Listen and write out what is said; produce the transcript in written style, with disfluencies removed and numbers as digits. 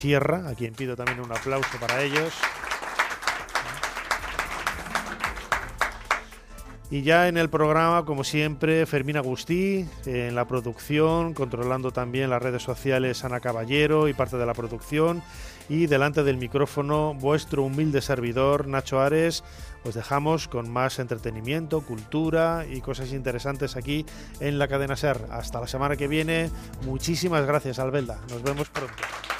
Sierra, a quien pido también un aplauso para ellos. Y ya en el programa, como siempre, Fermín Agustí, en la producción, controlando también las redes sociales, Ana Caballero y parte de la producción. Y delante del micrófono, vuestro humilde servidor, Nacho Ares. Os dejamos con más entretenimiento, cultura y cosas interesantes aquí en la cadena SER. Hasta la semana que viene. Muchísimas gracias, Albelda. Nos vemos pronto.